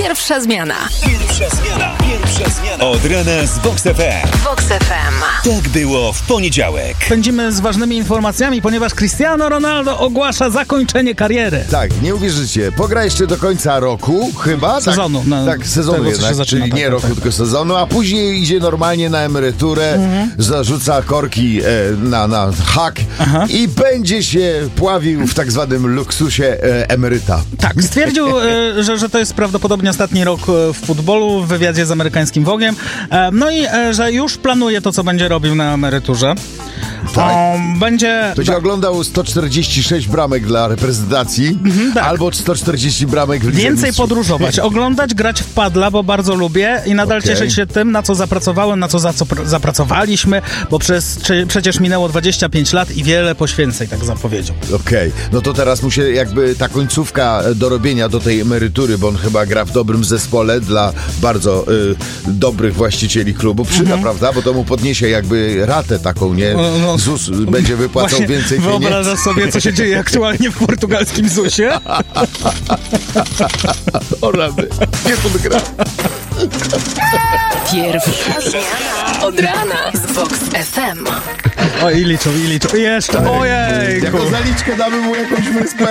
Pierwsza zmiana. Od rana z Vox FM. Vox FM. Tak było w poniedziałek. Pędzimy z ważnymi informacjami, ponieważ Cristiano Ronaldo ogłasza zakończenie kariery. Tak, nie uwierzycie, pogra jeszcze do końca roku, chyba? Sezonu. Tak, sezonu tego, co się jednak, zaczyna, czyli tak, nie tak, roku, tak. tylko sezonu, a później idzie normalnie na emeryturę, zarzuca korki na hak i będzie się pławił w tak zwanym luksusie emeryta. Tak, stwierdził, że to jest prawdopodobnie ostatni rok w futbolu w wywiadzie z amerykańskim Vogue'iem. No i że już planuje to, co będzie robił na emeryturze. Tak. Będzie Oglądał 146 bramek dla reprezentacji, tak. albo 140 bramek w Lidze więcej Mistrzów. podróżować, oglądać, grać w padla, bo bardzo lubię i nadal Okej. cieszyć się tym, na co zapracowałem, na co zapracowaliśmy, bo przecież minęło 25 lat i wiele poświęceń, tak zapowiedział. Okej, no to teraz mu się jakby ta końcówka do robienia do tej emerytury, bo on chyba gra w dobrym zespole dla bardzo dobrych właścicieli klubu. Przyda, prawda? Bo to mu podniesie jakby ratę taką, nie? No. ZUS będzie wypłacał Właśnie więcej pieniędzy. wyobrażasz sobie, co się dzieje aktualnie w portugalskim ZUS-ie? O rady, nie podgra. Pierwsza zmiana. Od rana z Vox FM. O, i liczą. Jeszcze, ojej! Jako zaliczkę damy mu jakąś wyspę.